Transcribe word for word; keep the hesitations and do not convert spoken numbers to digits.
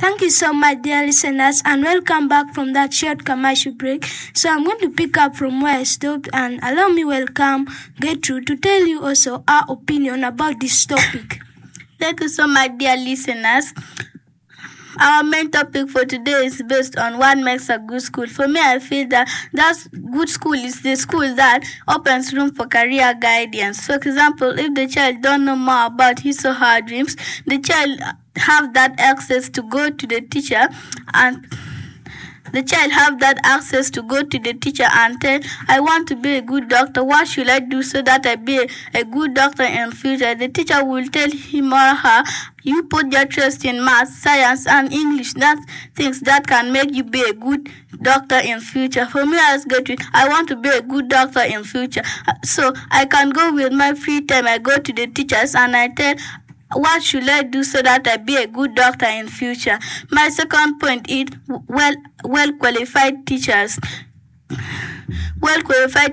Thank you so much, dear listeners, and welcome back from that short commercial break. So I'm going to pick up from where I stopped, and allow me welcome Gertrude to tell you also our opinion about this topic. Thank you so much, dear listeners. Our main topic for today is based on what makes a good school. For me, I feel that that good school is the school that opens room for career guidance. For example, if the child don't know more about his or her dreams, the child have that access to go to the teacher and the child have that access to go to the teacher and tell, I want to be a good doctor. What should I do so that I be a, a good doctor in future? The teacher will tell him or her, you put your trust in math, science, and English. That's things that can make you be a good doctor in future. For me, as Gertrude, I want to be a good doctor in future. So I can go with my free time. I go to the teachers and I tell, what should I do so that I be a good doctor in future? My second point is well well qualified teachers. Well qualified